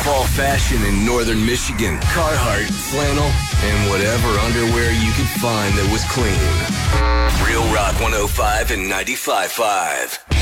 fall fashion in northern Michigan. Carhartt, flannel, and whatever underwear you could find that was clean. Real Rock 105 and 95.5.